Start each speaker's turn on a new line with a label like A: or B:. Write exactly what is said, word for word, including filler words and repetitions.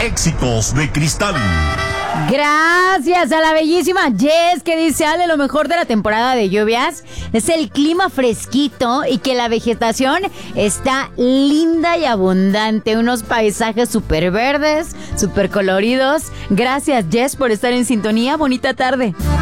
A: Éxitos de Cristal.
B: Gracias a la bellísima Jess, que dice: Ale, lo mejor de la temporada de lluvias es el clima fresquito y que la vegetación está linda y abundante. Unos paisajes súper verdes, súper coloridos. Gracias, Jess, por estar en sintonía. Bonita tarde.